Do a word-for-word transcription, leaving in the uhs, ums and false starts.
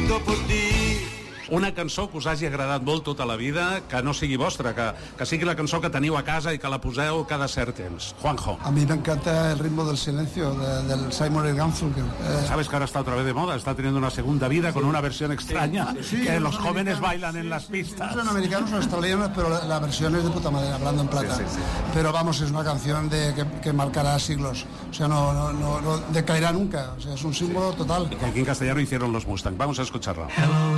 brindo por ti. Una cançó que us hagi agradat molt tota la vida, que no sigui vostra, que, que sigui la cançó que teniu a casa i que la poseu cada cert temps. Juanjo. A mí me encanta El ritmo del silencio, de, del Simon y Garfunkel. Eh... Sabes que ahora está otra vez de moda, está teniendo una segunda vida con una versión extraña, sí, sí, que los jóvenes bailan en las pistas. Son americanos o australianos, pero la, la versión es de puta madre, hablando en plata. Sí, sí, sí. Pero vamos, es una canción de, que, que marcará siglos. O sea, no, no, no, no decaerá nunca. O sea, es un símbolo total. Y que aquí en castellano hicieron los Mustang. Vamos a escucharla. Hello.